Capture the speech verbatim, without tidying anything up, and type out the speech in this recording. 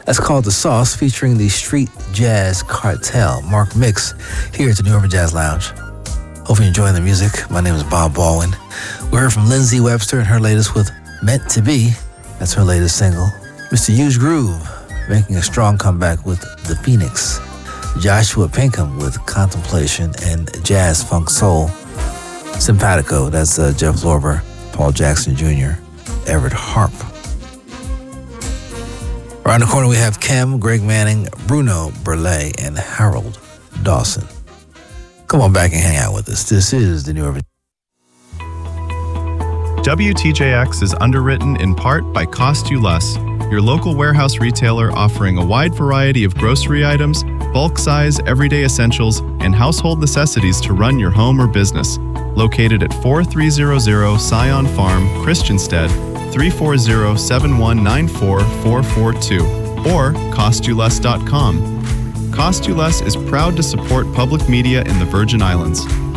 That's called The Sauce, featuring the Street Jazz Cartel, Mark Mix, here at the New Urban Jazz Lounge. Hope you're enjoying the music. My name is Bob Baldwin. We heard from Lindsay Webster and her latest with Meant to Be. That's her latest single. Mister Huge Groove making a strong comeback with The Phoenix. Joshua Pinkham with Contemplation and Jazz Funk Soul. Simpatico, that's uh, Jeff Lorber, Paul Jackson Junior, Everett Harp. Around the corner we have Kem, Greg Manning, Bruno Burleigh, and Harold Dawson. Come on back and hang out with us. This is the New Urban. W T J X is underwritten in part by Cost You Less, your local warehouse retailer offering a wide variety of grocery items, bulk size, everyday essentials, and household necessities to run your home or business. Located at forty-three hundred Scion Farm, Christiansted, three four zero, seven one nine four, four four two, or cost you less dot com. Cost You Less is proud to support public media in the Virgin Islands.